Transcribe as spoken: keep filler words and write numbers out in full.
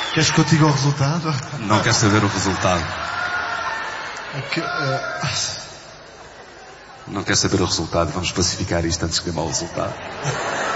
Queres que eu te diga o resultado? Não quer saber o resultado. É que, uh... Não quer saber o resultado. Vamos pacificar isto antes de queimar o resultado.